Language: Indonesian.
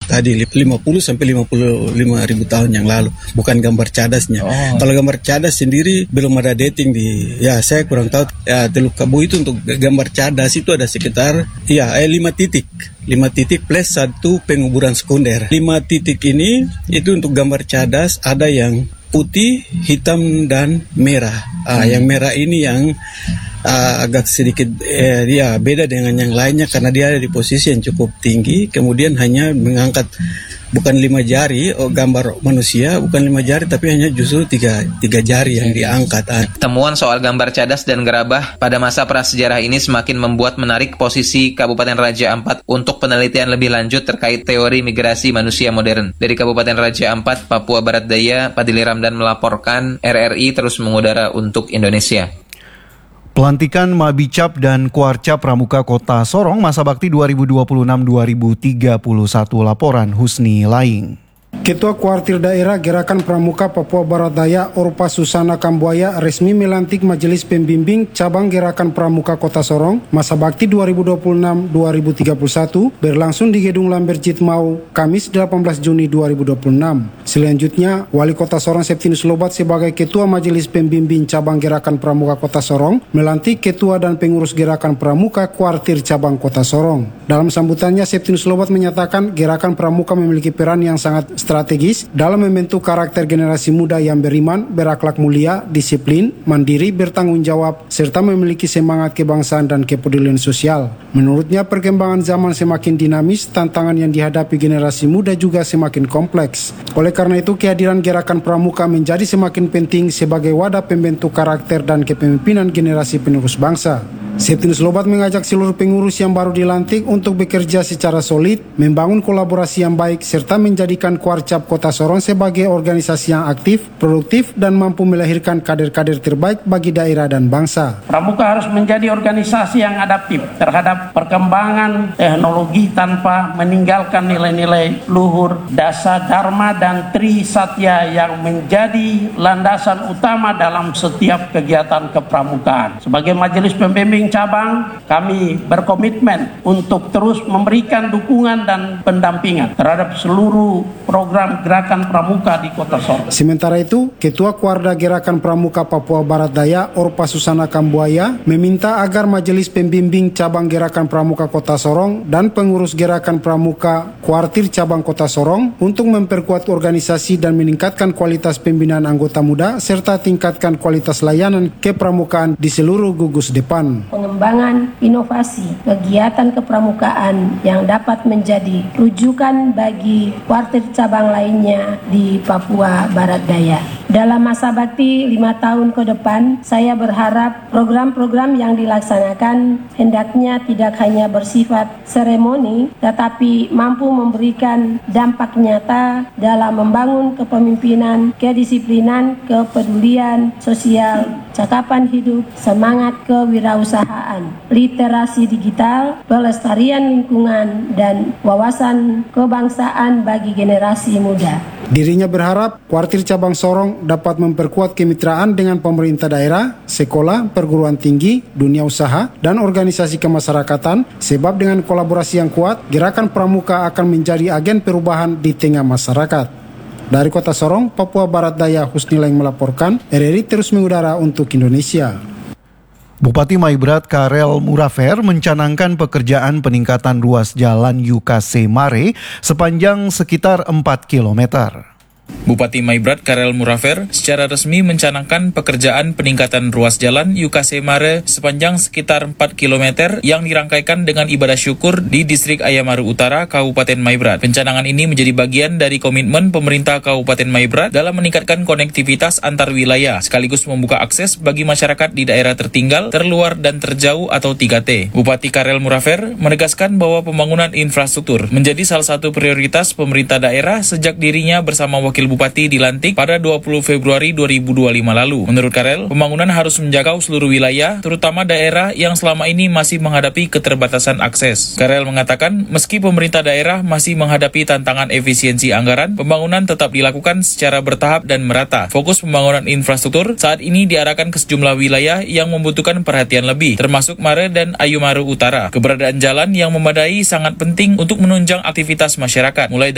tadi 50 sampai 55 ribu tahun yang lalu, bukan gambar cadasnya. Kalau gambar cadas sendiri belum ada dating saya kurang tahu. Teluk Kabu itu untuk gambar cadas itu ada sekitar 5 titik. 5 titik plus 1 penguburan sekunder. 5 titik ini itu untuk gambar cadas, ada yang putih, hitam, dan merah. Yang merah ini yang agak sedikit beda dengan yang lainnya karena dia ada di posisi yang cukup tinggi, kemudian hanya mengangkat bukan 5 jari, gambar manusia bukan 5 jari tapi hanya justru tiga jari yang diangkat. Temuan soal gambar cadas dan gerabah pada masa prasejarah ini semakin membuat menarik posisi Kabupaten Raja Ampat untuk penelitian lebih lanjut terkait teori migrasi manusia modern. Dari Kabupaten Raja Ampat, Papua Barat Daya, Padili Ramdan melaporkan, RRI terus mengudara untuk Indonesia. Pelantikan Mabicap dan Kuarcap Pramuka Kota Sorong masa bakti 2026-2031, laporan Husni Laing. Ketua Kuartir Daerah Gerakan Pramuka Papua Barat Daya Orpa Susana Kambuaya resmi melantik Majelis Pembimbing Cabang Gerakan Pramuka Kota Sorong masa bakti 2026-2031 berlangsung di Gedung Lambert Jitmau Kamis 18 Juni 2026. Selanjutnya, Wali Kota Sorong Septinus Lobat sebagai Ketua Majelis Pembimbing Cabang Gerakan Pramuka Kota Sorong melantik Ketua dan Pengurus Gerakan Pramuka Kuartir Cabang Kota Sorong. Dalam sambutannya, Septinus Lobat menyatakan Gerakan Pramuka memiliki peran yang sangat strategis dalam membentuk karakter generasi muda yang beriman, berakhlak mulia, disiplin, mandiri, bertanggung jawab, serta memiliki semangat kebangsaan dan kepedulian sosial. Menurutnya, perkembangan zaman semakin dinamis, tantangan yang dihadapi generasi muda juga semakin kompleks. Oleh karena itu, kehadiran Gerakan Pramuka menjadi semakin penting sebagai wadah pembentuk karakter dan kepemimpinan generasi penerus bangsa. Septinus Lobat mengajak seluruh pengurus yang baru dilantik untuk bekerja secara solid, membangun kolaborasi yang baik, serta menjadikan Kuarcap Kota Sorong sebagai organisasi yang aktif, produktif, dan mampu melahirkan kader-kader terbaik bagi daerah dan bangsa. Pramuka harus menjadi organisasi yang adaptif terhadap perkembangan teknologi tanpa meninggalkan nilai-nilai luhur, dasa, dharma, dan tri satya yang menjadi landasan utama dalam setiap kegiatan kepramukaan. Sebagai Majelis Pembimbing Cabang, kami berkomitmen untuk terus memberikan dukungan dan pendampingan terhadap seluruh program Gerakan Pramuka di Kota Sorong. Sementara itu, Ketua Kuarda Gerakan Pramuka Papua Barat Daya Orpa Susana Kambuaya meminta agar Majelis Pembimbing Cabang Gerakan Pramuka Kota Sorong dan pengurus Gerakan Pramuka Kuartir Cabang Kota Sorong untuk memperkuat organisasi dan meningkatkan kualitas pembinaan anggota muda serta tingkatkan kualitas layanan kepramukaan di seluruh gugus depan. Pengembangan inovasi kegiatan kepramukaan yang dapat menjadi rujukan bagi kuartir cabang lainnya di Papua Barat Daya. Dalam masa bakti 5 tahun ke depan, saya berharap program-program yang dilaksanakan hendaknya tidak hanya bersifat seremoni, tetapi mampu memberikan dampak nyata dalam membangun kepemimpinan, kedisiplinan, kepedulian sosial, cakapan hidup, semangat kewirausahaan, literasi digital, pelestarian lingkungan, dan wawasan kebangsaan bagi generasi muda. Dirinya berharap Kuartir Cabang Sorong dapat memperkuat kemitraan dengan pemerintah daerah, sekolah, perguruan tinggi, dunia usaha, dan organisasi kemasyarakatan, sebab dengan kolaborasi yang kuat, Gerakan Pramuka akan menjadi agen perubahan di tengah masyarakat. Dari Kota Sorong, Papua Barat Daya, Husni Laing melaporkan, RRI terus mengudara untuk Indonesia. Bupati Maibrat Karel Murafer mencanangkan pekerjaan peningkatan ruas jalan UKC Mare sepanjang sekitar 4 kilometer. Bupati Maibrat Karel Murafer secara resmi mencanangkan pekerjaan peningkatan ruas jalan UKC Mare sepanjang sekitar 4 km yang dirangkaikan dengan ibadah syukur di Distrik Ayamaru Utara, Kabupaten Maibrat. Pencanangan ini menjadi bagian dari komitmen pemerintah Kabupaten Maibrat dalam meningkatkan konektivitas antar wilayah, sekaligus membuka akses bagi masyarakat di daerah tertinggal, terluar, dan terjauh atau 3T. Bupati Karel Murafer menegaskan bahwa pembangunan infrastruktur menjadi salah satu prioritas pemerintah daerah sejak dirinya bersama Wakil Bupati dilantik pada 20 Februari 2025 lalu. Menurut Karel, pembangunan harus menjangkau seluruh wilayah, terutama daerah yang selama ini masih menghadapi keterbatasan akses. Karel mengatakan, meski pemerintah daerah masih menghadapi tantangan efisiensi anggaran, pembangunan tetap dilakukan secara bertahap dan merata. Fokus pembangunan infrastruktur saat ini diarahkan ke sejumlah wilayah yang membutuhkan perhatian lebih, termasuk Mare dan Ayumaru Utara. Keberadaan jalan yang memadai sangat penting untuk menunjang aktivitas masyarakat, mulai